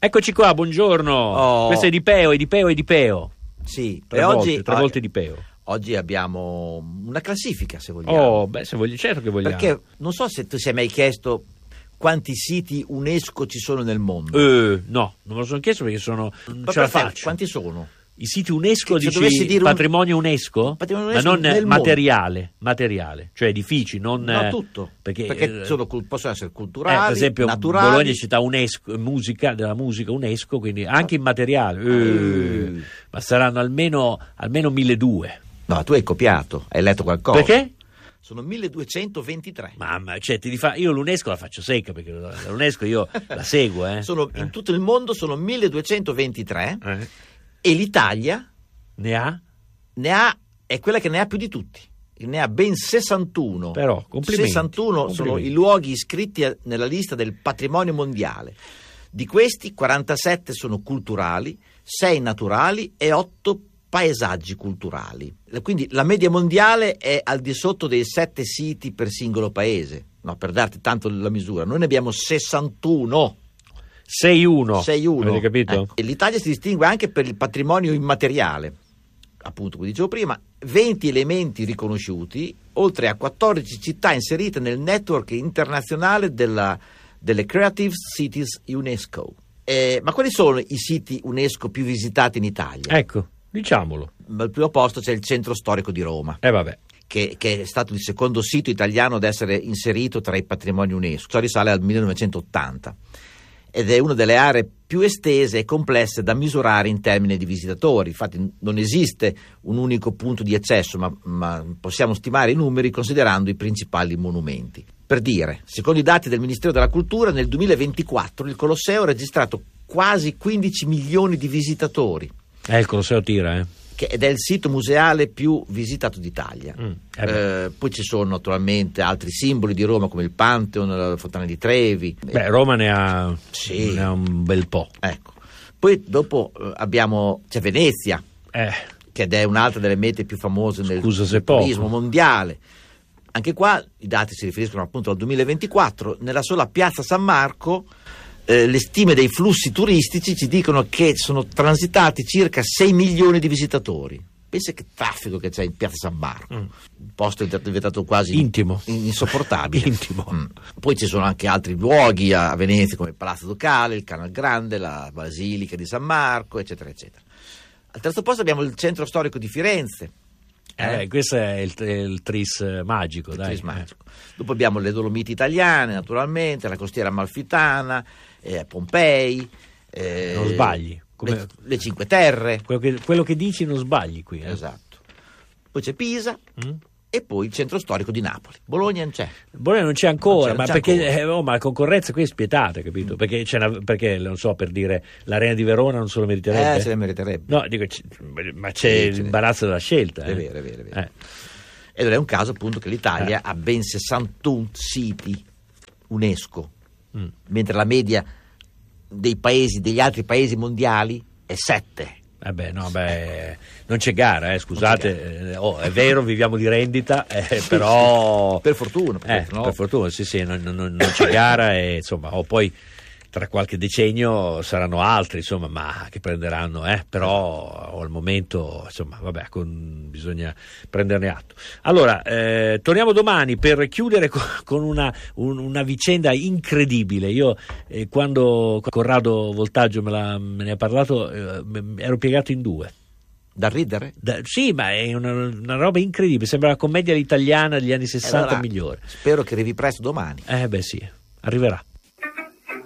Eccoci qua, buongiorno. Questo è Di Peo. Sì, Tre volte Di Peo. Oggi abbiamo una classifica, se vogliamo. Certo che vogliamo. Perché non so se tu si è mai chiesto quanti siti UNESCO ci sono nel mondo. No, non me lo sono chiesto perché non Ma ce la per te, faccio. quanti sono? I siti UNESCO, Se dici dovessi dire patrimonio UNESCO? Patrimonio Ma UNESCO non nel materiale, cioè edifici, non... No, tutto. Perché possono essere culturali, per esempio, naturali. Bologna è città UNESCO, della musica UNESCO, quindi anche immateriale. Ma saranno almeno 1200. No, tu hai copiato, hai letto qualcosa. Perché? Sono 1223. Mamma, cioè io l'UNESCO la faccio secca, perché l'UNESCO io la seguo. In tutto il mondo sono 1223 e l'Italia è quella che ne ha più di tutti. Ne ha ben 61. Però, complimenti. 61 sono i luoghi iscritti nella lista del patrimonio mondiale. Di questi 47 sono culturali, 6 naturali e 8 paesaggi culturali. Quindi la media mondiale è al di sotto dei 7 siti per singolo paese. No, per darti tanto la misura, noi ne abbiamo 61. 6-1. Avete capito? E l'Italia si distingue anche per il patrimonio immateriale. Appunto, come dicevo prima, 20 elementi riconosciuti, oltre a 14 città inserite nel network internazionale delle Creative Cities UNESCO. Ma quali sono i siti UNESCO più visitati in Italia? Ecco, diciamolo. Al primo posto c'è il centro storico di Roma. Vabbè. Che è stato il secondo sito italiano ad essere inserito tra i patrimoni UNESCO. Ciò risale al 1980 ed è una delle aree più estese e complesse da misurare in termini di visitatori. Infatti non esiste un unico punto di accesso, ma possiamo stimare i numeri considerando i principali monumenti. Per dire, secondo i dati del Ministero della Cultura, nel 2024 il Colosseo ha registrato quasi 15 milioni di visitatori. Il Colosseo tira, Ed è il sito museale più visitato d'Italia. Poi ci sono naturalmente altri simboli di Roma come il Pantheon, la Fontana di Trevi. Roma ne ha un bel po'. Ecco. Poi dopo c'è Venezia, che è un'altra delle mete più famose nel turismo mondiale. Anche qua i dati si riferiscono appunto al 2024. Nella sola piazza San Marco le stime dei flussi turistici ci dicono che sono transitati circa 6 milioni di visitatori. Pensa che traffico che c'è in piazza San Marco. Il posto è diventato quasi intimo, insopportabile. Intimo. Poi ci sono anche altri luoghi a Venezia come il Palazzo Ducale, il Canal Grande, la Basilica di San Marco, eccetera eccetera. Al terzo posto abbiamo il centro storico di Firenze. Questo è il tris magico. Magico. Dopo abbiamo le Dolomiti italiane, naturalmente, la costiera amalfitana, Pompei. Non sbagli. Le Cinque Terre. Quello che dici non sbagli qui. Esatto. Poi c'è Pisa e poi il centro storico di Napoli. Bologna non c'è. Bologna non c'è ancora, non c'è perché ancora. Ma la concorrenza qui è spietata, capito? Perché non so, per dire, l'Arena di Verona non se lo meriterebbe. Se la meriterebbe. No, dico, ma c'è l'imbarazzo della scelta. È vero. Ed è un caso appunto che l'Italia ha ben 61 siti UNESCO, mentre la media degli altri paesi mondiali è 7. Non c'è gara, scusate, è vero, viviamo di rendita, però per fortuna, no? Per fortuna, sì, non c'è gara e insomma, poi tra qualche decennio saranno altri, insomma, ma che prenderanno, però al momento, insomma, bisogna prenderne atto. Allora, torniamo domani per chiudere con una vicenda incredibile. Io quando Corrado Voltaggio me ne ha parlato, ero piegato in due. Da ridere? Sì, ma è una roba incredibile, sembra la commedia italiana degli anni 60 migliore. Spero che arrivi presto domani. Sì, arriverà.